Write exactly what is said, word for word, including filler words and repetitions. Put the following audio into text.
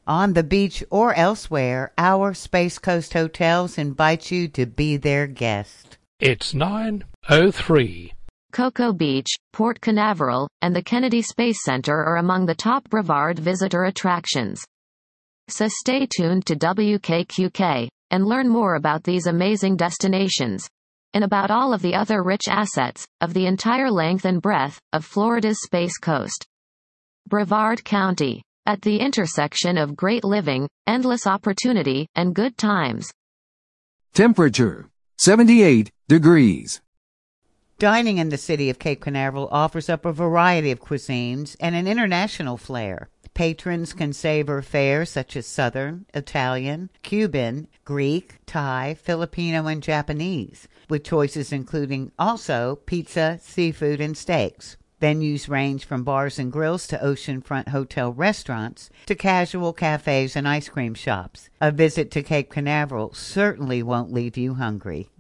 On the beach or elsewhere, our Space Coast hotels invite you to be their guest. It's nine oh three. Cocoa Beach, Port Canaveral, and the Kennedy Space Center are among the top Brevard visitor attractions. So stay tuned to W K Q K and learn more about these amazing destinations and about all of the other rich assets of the entire length and breadth of Florida's Space Coast. Brevard County, at the intersection of great living, endless opportunity, and good times. Temperature, seventy-eight degrees. Dining in the city of Cape Canaveral offers up a variety of cuisines and an international flair. Patrons can savor fare such as Southern, Italian, Cuban, Greek, Thai, Filipino, and Japanese, with choices including also pizza, seafood, and steaks. Venues range from bars and grills to oceanfront hotel restaurants to casual cafes and ice cream shops. A visit to Cape Canaveral certainly won't leave you hungry.